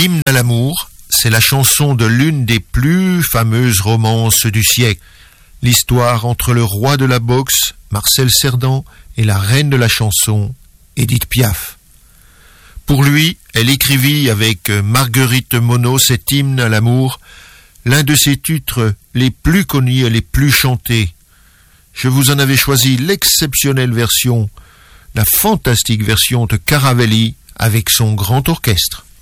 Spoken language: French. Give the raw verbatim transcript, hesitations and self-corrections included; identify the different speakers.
Speaker 1: L'hymne à l'amour, c'est la chanson de l'une des plus fameuses romances du siècle. L'histoire entre le roi de la boxe, Marcel Cerdan, et la reine de la chanson, Édith Piaf. Pour lui, elle écrivit avec Marguerite Monod cet hymne à l'amour, l'un de ses titres les plus connus et les plus chantés. Je vous en avais choisi l'exceptionnelle version, la fantastique version de Caravelli avec son grand orchestre.